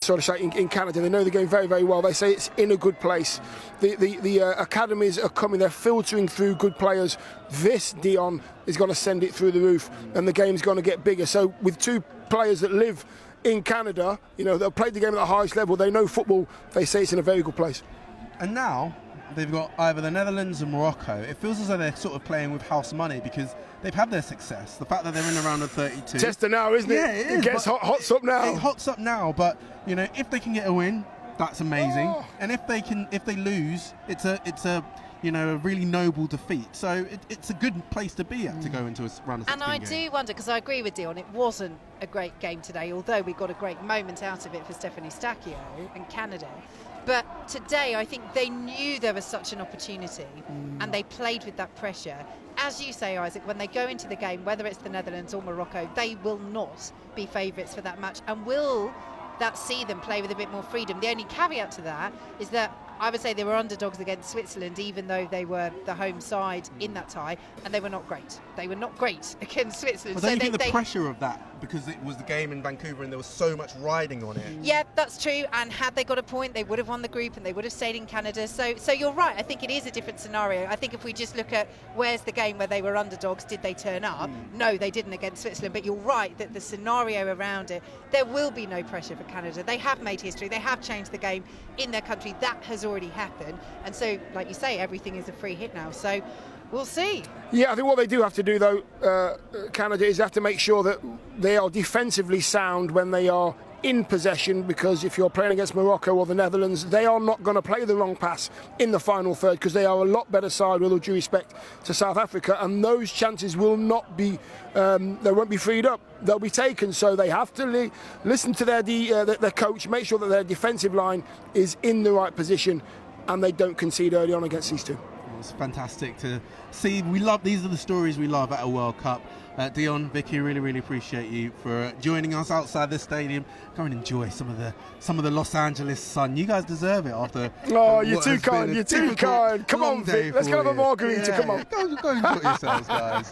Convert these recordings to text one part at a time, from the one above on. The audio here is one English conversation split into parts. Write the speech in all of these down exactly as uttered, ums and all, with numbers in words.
sort of say in, in Canada. They know the game very, very well. They say it's in a good place. The the, the uh, academies are coming. They're filtering through good players. This, Dion, is going to send it through the roof, and the game's going to get bigger. So with two players that live in Canada, you know, they've played the game at the highest level. They know football. They say it's in a very good place. And now they've got either the Netherlands and Morocco. It feels as though they're sort of playing with house money because they've had their success. The fact that they're in the round of thirty-two. Tester now, isn't it? Yeah, it is. It gets hot, hots up now. It hots up now, but you know, if they can get a win, that's amazing. Oh. And if they can, if they lose, it's a, it's a, you know, a really noble defeat. So it, it's a good place to be at to go into a round of sixteen. And I game. do wonder, because I agree with Dion, it wasn't a great game today, although we got a great moment out of it for Stephanie Stacchio and Canada. But today, I think they knew there was such an opportunity, mm. and they played with that pressure. As you say, Isaac, when they go into the game, whether it's the Netherlands or Morocco, they will not be favourites for that match, and will that see them play with a bit more freedom. The only caveat to that is that I would say they were underdogs against Switzerland, even though they were the home side in that tie, and they were not great. They were not great against Switzerland. But don't so you they, think the they, pressure of that, because it was the game in Vancouver and there was so much riding on it? Yeah, that's true. And had they got a point, they would have won the group and they would have stayed in Canada. So, so you're right. I think it is a different scenario. I think if we just look at where's the game where they were underdogs, did they turn up? Mm. No, they didn't against Switzerland. But you're right that the scenario around it, there will be no pressure for Canada. They have made history. They have changed the game in their country. That has already happened. And so, like you say, everything is a free hit now. So we'll see. Yeah, I think what they do have to do, though, uh, Canada, is they have to make sure that they are defensively sound when they are in possession, because if you're playing against Morocco or the Netherlands, they are not going to play the wrong pass in the final third, because they are a lot better side, with all due respect to South Africa, and those chances will not be, um, they won't be freed up. They'll be taken, so they have to li- listen to their, de- uh, their coach, make sure that their defensive line is in the right position, and they don't concede early on against these two. It's fantastic to see. We love, these are the stories we love at a World Cup. Uh, Dion, Vicky, really, really appreciate you for joining us outside the stadium. Go and enjoy some of the some of the Los Angeles sun. You guys deserve it after. Oh, you're too kind. You're too kind. Come on, Vic. Let's go have a margarita. Yeah. Come on. Go, go enjoy yourselves, guys.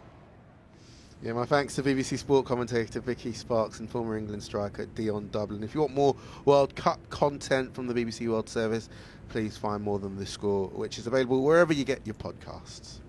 Yeah, my thanks to B B C Sport commentator Vicky Sparks and former England striker Dion Dublin. If you want more World Cup content from the B B C World Service, please find More Than The Score, which is available wherever you get your podcasts.